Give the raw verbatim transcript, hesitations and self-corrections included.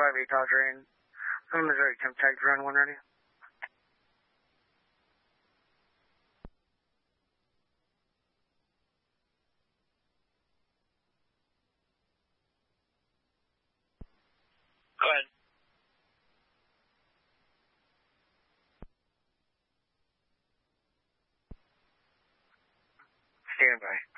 five eight Dodge Rain. I'm Missouri, temp tag run one ready. Go ahead. Stand by.